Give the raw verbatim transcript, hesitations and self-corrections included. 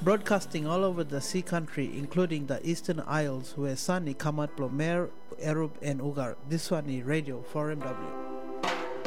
broadcasting all over the sea country, including the Eastern Isles, where Sani, Kamat, Plomer, Erub, and Ugar. This one is Radio four M W.